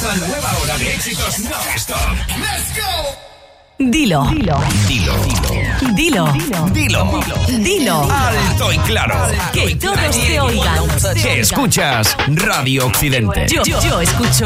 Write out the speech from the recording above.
Esta nueva hora de éxitos non-stop. ¡Let's go! Dilo. Dilo. Dilo. Dilo. Dilo. Dilo. Alto y claro. Que todos te oigan. Que escuchas Radio Occidente. Yo escucho